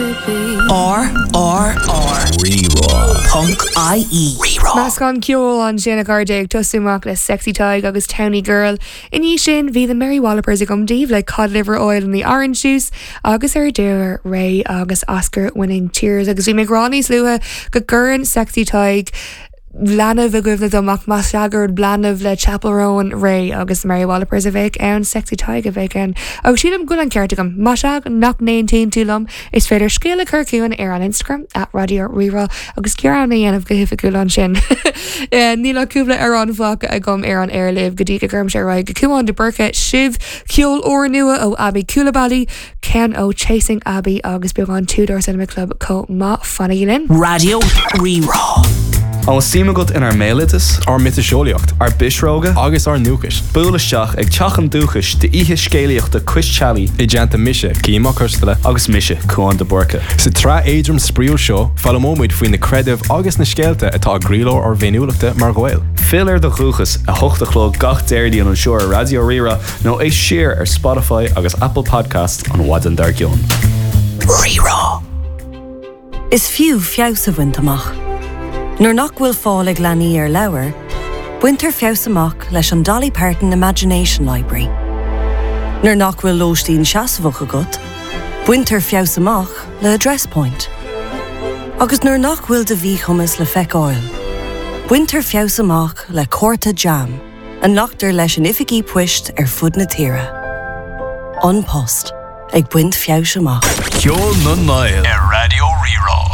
Reraw.ie Mas gan ceol an sinna gardeag tosúach le Sexy Tig agus Towny Girl. Iní sin bhí the Merry Wallopers ag díomh le cod liver oil and the orange juice agus ar dúir Ray agus Oscar winning cheers agus bhí meagráníos luha go gcurann Sexy Tig Blanah goibh domach mas seagar blanah le Chapel Rowan Ray agus Merry Wallopers a bheith an Sexy Tig a bheith an agus sílam go an ceartagam masag nach 19 túlam is féidir scéala curciún ar an Instagram at Radio Reraw agus cearna dhéanamh go hifa an sin níla cúpla ar an bhacha a gom ar an airlibh go dtí go gurm sé roiid go cúán de burcha sibh ceol ó nua ó Abbey Coolabally Ken ó Chasing Abbey agus beag an Tudor Cinema Club có má fannaílinn Radio Reraw An símagat in ar mélitas, ar mitaseolaíocht, ar bisróga, agus ar núchas. Búlaisteach ag teachan dúchas de ihe scéalaíocht de Chris Chalí I deanta mise, címa custala, agus mise cuan de borca. Sa tra éidrim spríú seo, fallamóid faoin na creidimh agus na scéalta atá gríló ar bhéiniúlachta mar ghail. Fill ar de chúchas a hochtachló gach déirdíon an seoir Radio Reraw nó é siar ar Spotify agus Apple Podcast an wadan dar gion. Reraw Is fiú fios a bhaint Nuair nach bhfuil fáil ag leanaí ar leabhar, buintear fios amach leis an Dolly Parton Imagination Library. Nuair nach bhfuil lóistín seasamhacha agat, buintear fios amach le Address Point. Agus nuair nach bhfuil de bhí chumas le feicáil, buintear fios amach le Córta Jam, an nachtar leis an ificí puist ar fud na tíre. An post ag buint fios amach. Ceol na Nail ar Radio Reraw.